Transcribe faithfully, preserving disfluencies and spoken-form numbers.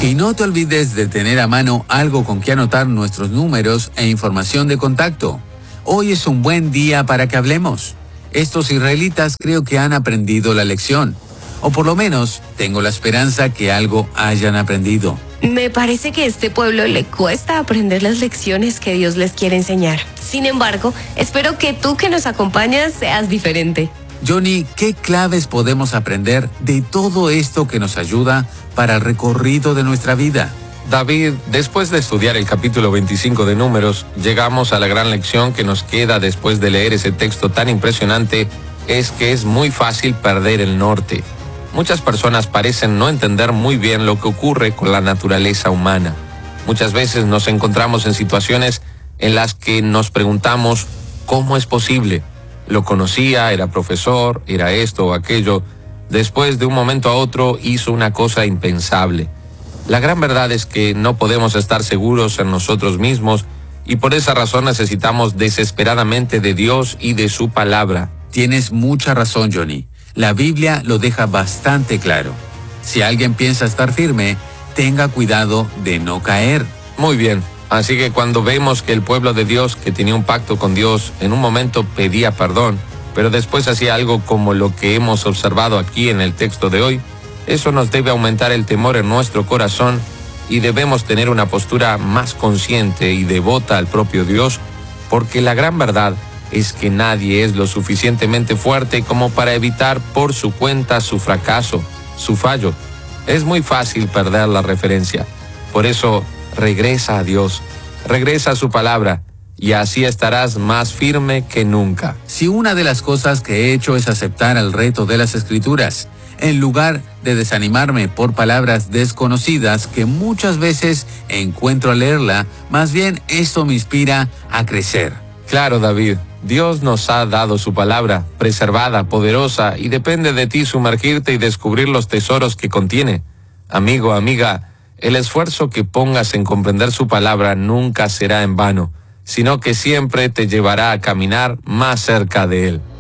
Y no te olvides de tener a mano algo con que anotar nuestros números e información de contacto. Hoy es un buen día para que hablemos. Estos israelitas creo que han aprendido la lección. O por lo menos, tengo la esperanza que algo hayan aprendido. Me parece que a este pueblo le cuesta aprender las lecciones que Dios les quiere enseñar. Sin embargo, espero que tú que nos acompañas seas diferente. Johnny, ¿qué claves podemos aprender de todo esto que nos ayuda para el recorrido de nuestra vida? David, después de estudiar el capítulo veinticinco de Números, llegamos a la gran lección que nos queda después de leer ese texto tan impresionante, es que es muy fácil perder el norte. Muchas personas parecen no entender muy bien lo que ocurre con la naturaleza humana. Muchas veces nos encontramos en situaciones en las que nos preguntamos, ¿cómo es posible? Lo conocía, era profesor, era esto o aquello. Después de un momento a otro hizo una cosa impensable. La gran verdad es que no podemos estar seguros en nosotros mismos y por esa razón necesitamos desesperadamente de Dios y de su palabra. Tienes mucha razón, Johnny. La Biblia lo deja bastante claro. Si alguien piensa estar firme, tenga cuidado de no caer. Muy bien. Así que cuando vemos que el pueblo de Dios, que tenía un pacto con Dios, en un momento pedía perdón, pero después hacía algo como lo que hemos observado aquí en el texto de hoy, eso nos debe aumentar el temor en nuestro corazón y debemos tener una postura más consciente y devota al propio Dios, porque la gran verdad es que nadie es lo suficientemente fuerte como para evitar por su cuenta su fracaso, su fallo. Es muy fácil perder la referencia. Por eso, regresa a Dios, regresa a su palabra, y así estarás más firme que nunca. Si una de las cosas que he hecho es aceptar el reto de las Escrituras, en lugar de desanimarme por palabras desconocidas que muchas veces encuentro al leerla, más bien esto me inspira a crecer. Claro, David, Dios nos ha dado su palabra, preservada, poderosa, y depende de ti sumergirte y descubrir los tesoros que contiene. Amigo, amiga, el esfuerzo que pongas en comprender su palabra nunca será en vano, sino que siempre te llevará a caminar más cerca de Él.